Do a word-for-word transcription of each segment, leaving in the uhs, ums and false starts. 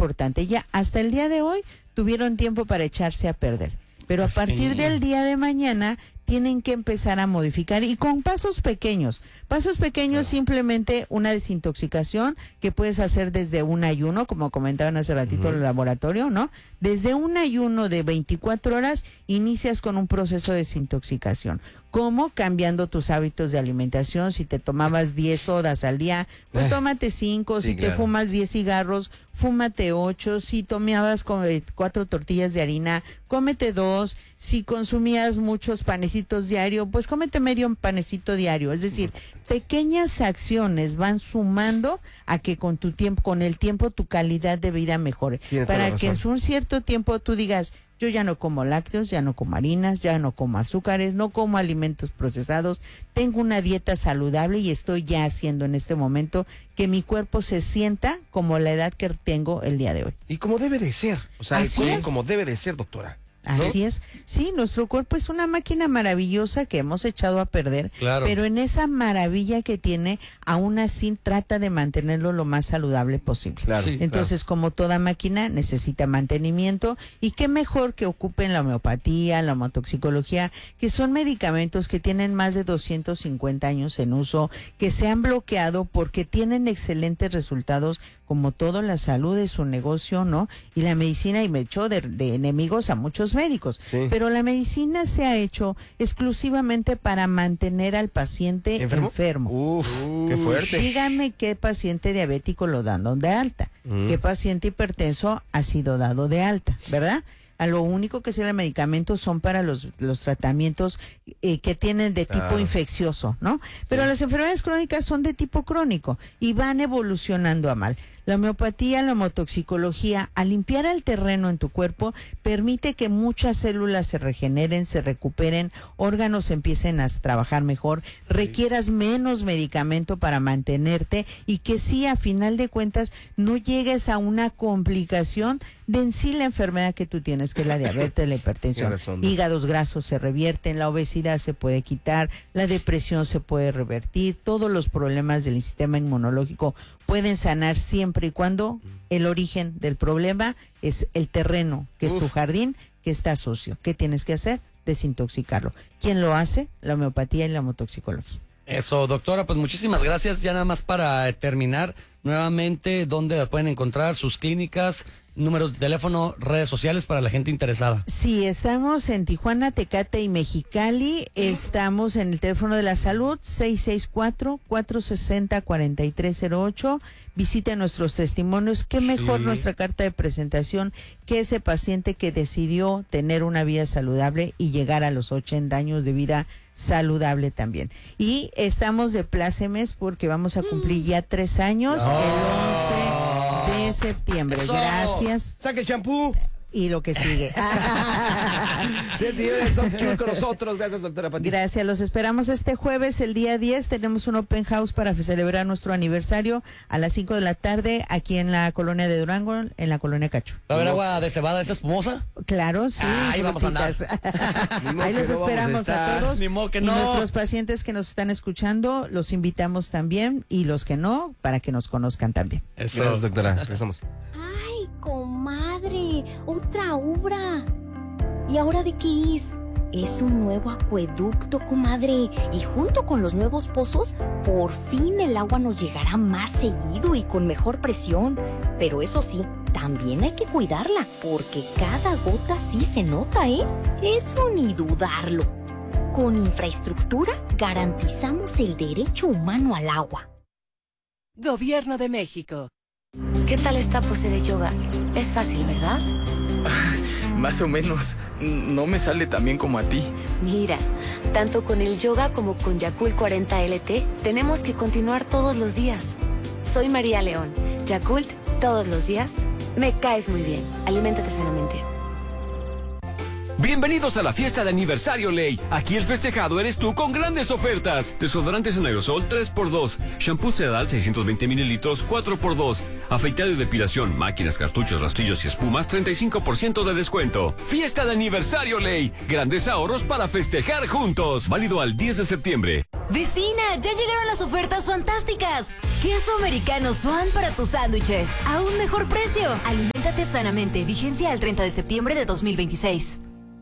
importante. Ya hasta el día de hoy tuvieron tiempo para echarse a perder, pero a partir del día de mañana tienen que empezar a modificar y con pasos pequeños. Pasos pequeños, claro. Simplemente una desintoxicación que puedes hacer desde un ayuno, como comentaban hace ratito uh-huh. en el laboratorio, ¿no? Desde un ayuno de veinticuatro horas inicias con un proceso de desintoxicación. ¿Cómo? Cambiando tus hábitos de alimentación. Si te tomabas diez sodas al día, pues eh, tómate cinco. Sí, si claro. te fumas diez cigarros, fúmate ocho. Si tomabas cuatro tortillas de harina, cómete dos. Si consumías muchos panecitos diario, pues cómete medio panecito diario. Es decir, pequeñas acciones van sumando a que con tu tiempo, con el tiempo, tu calidad de vida mejore. Tiene para que en un cierto tiempo tú digas, yo ya no como lácteos, ya no como harinas, ya no como azúcares, no como alimentos procesados, tengo una dieta saludable y estoy ya haciendo en este momento que mi cuerpo se sienta como la edad que tengo el día de hoy. Y como debe de ser, o sea, Así es. como debe de ser, doctora. Así ¿no? es. Sí, nuestro cuerpo es una máquina maravillosa que hemos echado a perder, claro. pero en esa maravilla que tiene, aún así trata de mantenerlo lo más saludable posible. Claro, sí, Entonces, claro. como toda máquina, necesita mantenimiento y qué mejor que ocupen la homeopatía, la homotoxicología, que son medicamentos que tienen más de doscientos cincuenta años en uso, que se han bloqueado porque tienen excelentes resultados, como todo, la salud es un negocio, ¿no? Y la medicina, y me echó de, de enemigos a muchos médicos, sí. pero la medicina se ha hecho exclusivamente para mantener al paciente enfermo. enfermo. Uf, qué fuerte. Díganme qué paciente diabético lo dan de alta, mm. qué paciente hipertenso ha sido dado de alta, ¿verdad? A lo único que sirve el medicamento son para los, los tratamientos eh, que tienen de tipo claro. infeccioso, ¿no? Pero sí. las enfermedades crónicas son de tipo crónico y van evolucionando a mal. La homeopatía, la homotoxicología, al limpiar el terreno en tu cuerpo, permite que muchas células se regeneren, se recuperen, órganos empiecen a trabajar mejor, sí. requieras menos medicamento para mantenerte y que sí, a final de cuentas, no llegues a una complicación de en sí la enfermedad que tú tienes, que es la diabetes, la hipertensión. Razón, ¿no? Hígados grasos se revierten, la obesidad se puede quitar, la depresión se puede revertir, todos los problemas del sistema inmunológico pueden sanar siempre y cuando el origen del problema es el terreno, que Uf. es tu jardín, que está sucio. ¿Qué tienes que hacer? Desintoxicarlo. ¿Quién lo hace? La homeopatía y la homotoxicología. Eso, doctora, pues muchísimas gracias. Ya nada más para terminar, nuevamente, ¿dónde la pueden encontrar? Sus clínicas, números de teléfono, redes sociales para la gente interesada. Sí, estamos en Tijuana, Tecate y Mexicali. Estamos en el teléfono de la salud, seis seis cuatro, cuatro seis cero, cuatro tres cero ocho. Visiten nuestros testimonios. Qué mejor sí. nuestra carta de presentación que ese paciente que decidió tener una vida saludable y llegar a los ochenta años de vida saludable también. Y estamos de plácemes porque vamos a cumplir ya tres años, oh. el once de septiembre. Eso. Gracias. Saque el champú. Y lo que sigue. Sí, señores, son aquí con nosotros. Gracias, doctora Pati. Gracias, los esperamos este jueves, el día diez. Tenemos un open house para celebrar nuestro aniversario a las cinco de la tarde aquí en la colonia de Durango, en la colonia Cacho. ¿Va a haber agua de cebada esta espumosa? Claro, sí. Ah, ahí vamos a andar. Ahí los no esperamos a, a todos. Ni modo que y no. nuestros pacientes que nos están escuchando, los invitamos también. Y los que no, para que nos conozcan también. Eso. Gracias, doctora. Regresamos. Ay, comadre, otra obra. ¿Y ahora de qué es? Es un nuevo acueducto, comadre. Y junto con los nuevos pozos, por fin el agua nos llegará más seguido y con mejor presión. Pero eso sí, también hay que cuidarla, porque cada gota sí se nota, ¿eh? Eso ni dudarlo. Con infraestructura garantizamos el derecho humano al agua. Gobierno de México. ¿Qué tal esta pose de yoga? Es fácil, ¿verdad? Más o menos. No me sale tan bien como a ti. Mira, tanto con el yoga como con Yakult cuarenta L T, tenemos que continuar todos los días. Soy María León. Yakult, todos los días. Me caes muy bien. Aliméntate sanamente. Bienvenidos a la fiesta de aniversario Ley. Aquí el festejado eres tú con grandes ofertas. Desodorantes en aerosol tres por dos. Shampoo Sedal seiscientos veinte mililitros cuatro por dos. Afeitado y depilación, máquinas, cartuchos, rastrillos y espumas treinta y cinco por ciento de descuento. Fiesta de aniversario Ley. Grandes ahorros para festejar juntos. Válido al diez de septiembre. Vecina, ya llegaron las ofertas fantásticas. Queso americano Swan para tus sándwiches. A un mejor precio. Aliméntate sanamente. Vigencia al treinta de septiembre de dos mil veintiséis.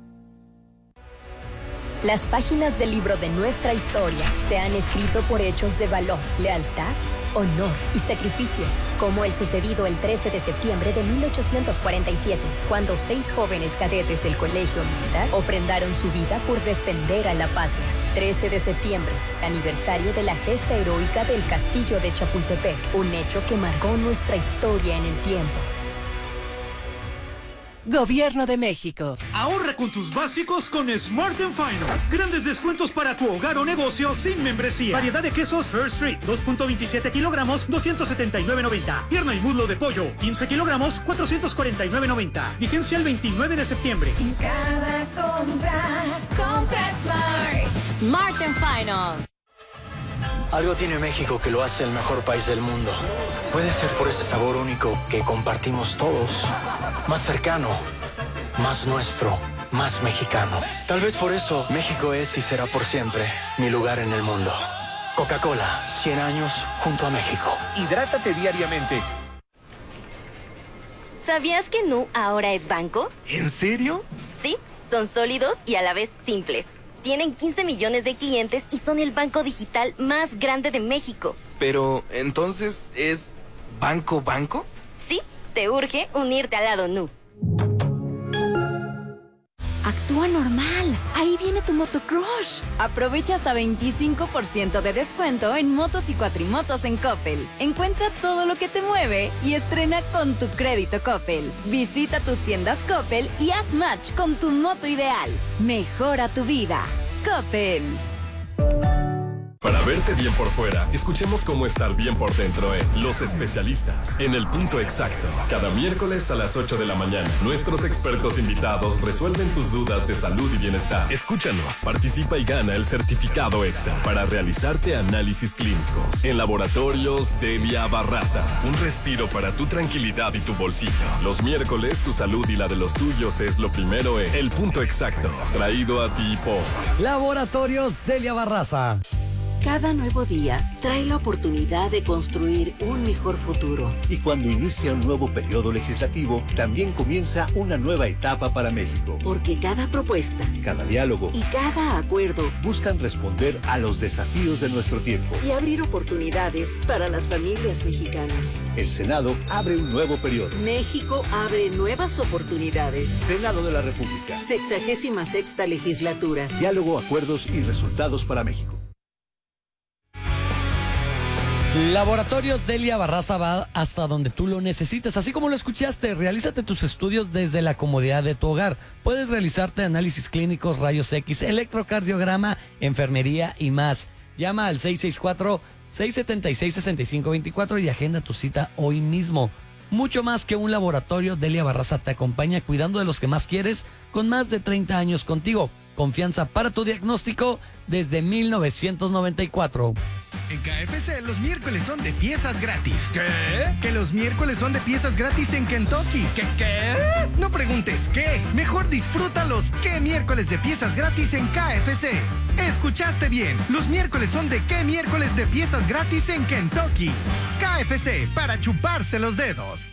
Las páginas del libro de nuestra historia se han escrito por hechos de valor, lealtad, honor y sacrificio, como el sucedido el trece de septiembre de mil ochocientos cuarenta y siete, cuando seis jóvenes cadetes del colegio militar ofrendaron su vida por defender a la patria. trece de septiembre, aniversario de la gesta heroica del castillo de Chapultepec, un hecho que marcó nuestra historia en el tiempo. Gobierno de México. Ahorra con tus básicos con Smart and Final. Grandes descuentos para tu hogar o negocio sin membresía. Variedad de quesos First Street, dos punto veintisiete kilogramos, doscientos setenta y nueve noventa. Pierna y muslo de pollo, quince kilogramos, cuatrocientos cuarenta y nueve noventa. Vigencia el veintinueve de septiembre. En cada compra, compra Smart. Smart and Final. Algo tiene México que lo hace el mejor país del mundo. Puede ser por ese sabor único que compartimos todos. Más cercano, más nuestro, más mexicano. Tal vez por eso México es y será por siempre mi lugar en el mundo. Coca-Cola, cien años junto a México. Hidrátate diariamente. ¿Sabías que Nu ahora es banco? ¿En serio? Sí, son sólidos y a la vez simples. Tienen quince millones de clientes y son el banco digital más grande de México. Pero, ¿entonces es banco banco? Sí, te urge unirte al lado Nu. Actúa normal. Ahí viene tu motocrush. Aprovecha hasta veinticinco por ciento de descuento en motos y cuatrimotos en Coppel. Encuentra todo lo que te mueve y estrena con tu crédito Coppel. Visita tus tiendas Coppel y haz match con tu moto ideal. Mejora tu vida. Coppel. Para verte bien por fuera, escuchemos cómo estar bien por dentro en Los Especialistas, en el punto exacto. Cada miércoles a las ocho de la mañana, nuestros expertos invitados resuelven tus dudas de salud y bienestar. Escúchanos, participa y gana el certificado EXA para realizarte análisis clínicos en Laboratorios Delia Barraza. Un respiro para tu tranquilidad y tu bolsillo. Los miércoles, tu salud y la de los tuyos es lo primero en El Punto Exacto, traído a ti por Laboratorios Delia Barraza. Cada nuevo día trae la oportunidad de construir un mejor futuro. Y cuando inicia un nuevo periodo legislativo, también comienza una nueva etapa para México. Porque cada propuesta, cada diálogo y cada acuerdo buscan responder a los desafíos de nuestro tiempo y abrir oportunidades para las familias mexicanas. El Senado abre un nuevo periodo. México abre nuevas oportunidades. Senado de la República. Sexagésima sexta legislatura. Diálogo, acuerdos y resultados para México. Laboratorios Delia Barraza va hasta donde tú lo necesites. Así como lo escuchaste, realízate tus estudios desde la comodidad de tu hogar. Puedes realizarte análisis clínicos, rayos X, electrocardiograma, enfermería y más. Llama al seis seis cuatro, seis siete seis, seis cinco dos cuatro y agenda tu cita hoy mismo. Mucho más que un laboratorio, Delia Barraza te acompaña cuidando de los que más quieres con más de treinta años contigo. Confianza para tu diagnóstico desde mil novecientos noventa y cuatro. En K F C los miércoles son de piezas gratis. ¿Qué? Que los miércoles son de piezas gratis en Kentucky. ¿Qué qué? No preguntes qué. Mejor disfruta los qué miércoles de piezas gratis en K F C. Escuchaste bien. Los miércoles son de qué miércoles de piezas gratis en Kentucky. K F C para chuparse los dedos.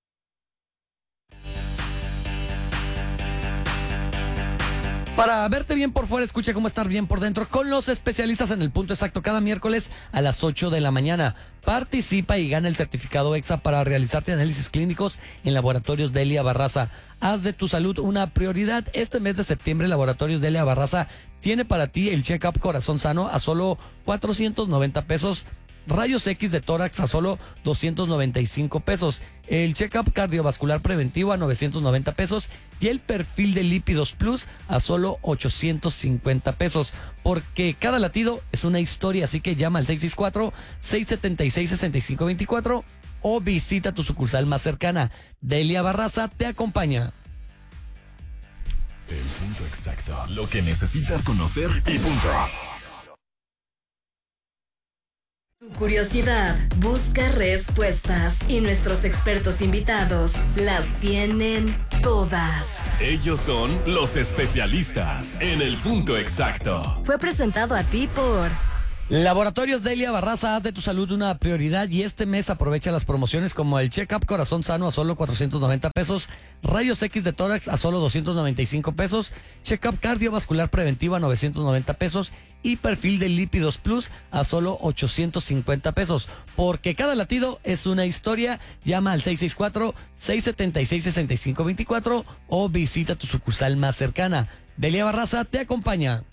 Para verte bien por fuera, escucha cómo estar bien por dentro con los especialistas en El Punto Exacto cada miércoles a las ocho de la mañana. Participa y gana el certificado EXA para realizarte análisis clínicos en Laboratorios Delia Barraza. Haz de tu salud una prioridad. Este mes de septiembre, Laboratorios Delia Barraza tiene para ti el check-up corazón sano a solo cuatrocientos noventa pesos. Rayos X de tórax a solo doscientos noventa y cinco pesos, el check-up cardiovascular preventivo a novecientos noventa pesos y el perfil de lípidos plus a solo ochocientos cincuenta pesos, porque cada latido es una historia, así que llama al seis seis cuatro, seis siete seis, seis cinco dos cuatro o visita tu sucursal más cercana. Delia Barraza te acompaña. El Punto Exacto, lo que necesitas conocer y punto. Tu curiosidad busca respuestas y nuestros expertos invitados las tienen todas. Ellos son los especialistas en El Punto Exacto. Fue presentado a ti por Laboratorios Delia Barraza, haz de tu salud una prioridad y este mes aprovecha las promociones como el Check-up Corazón Sano a solo cuatrocientos noventa pesos, Rayos X de Tórax a solo doscientos noventa y cinco pesos, Check-up Cardiovascular Preventivo a novecientos noventa pesos y Perfil de Lípidos Plus a solo ochocientos cincuenta pesos. Porque cada latido es una historia. Llama al seis seis cuatro, seis siete seis, seis cinco dos cuatro o visita tu sucursal más cercana. Delia Barraza te acompaña.